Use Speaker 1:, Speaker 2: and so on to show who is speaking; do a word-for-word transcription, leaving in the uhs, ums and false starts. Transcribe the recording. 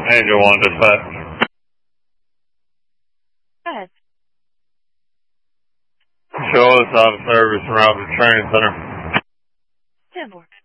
Speaker 1: Angel one dispatch.
Speaker 2: Go ahead.
Speaker 1: Show us out of service around the training center.
Speaker 2: ten four.